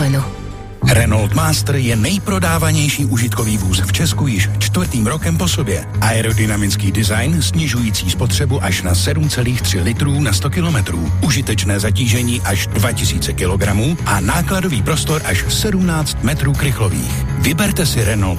Renault. Renault Master je nejprodávanější užitkový vůz v Česku již 4. rokem po sobě. Aerodynamický design snižující spotřebu až na 7,3 litrů na 100 kilometrů, užitečné zatížení až 2000 kg a nákladový prostor až 17 metrů krychlových. Vyberte si Renault